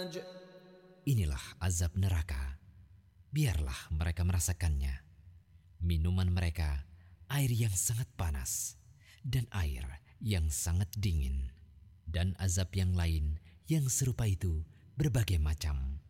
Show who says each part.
Speaker 1: Inilah azab neraka. Biarlah mereka merasakannya. Minuman mereka air yang sangat panas dan air yang sangat dingin, dan azab yang lain yang serupa itu berbagai macam.